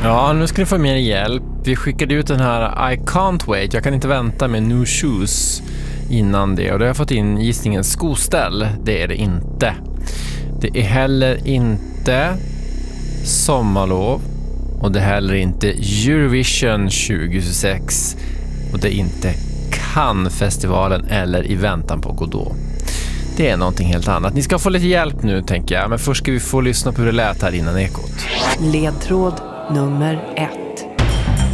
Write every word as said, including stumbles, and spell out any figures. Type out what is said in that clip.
Ja, nu ska ni få mer hjälp. Vi skickade ut den här I can't wait, jag kan inte vänta med New Shoes innan det. Och då har jag fått in gissningen skoställ. Det är det inte. Det är heller inte sommarlov. Och det är heller inte Eurovision tjugohundrasex. Och det är inte Cannes-festivalen eller I väntan på Godot. Det är någonting helt annat. Ni ska få lite hjälp nu, tänker jag. Men först ska vi få lyssna på hur det lät här innan ekot. Ledtråd nummer ett.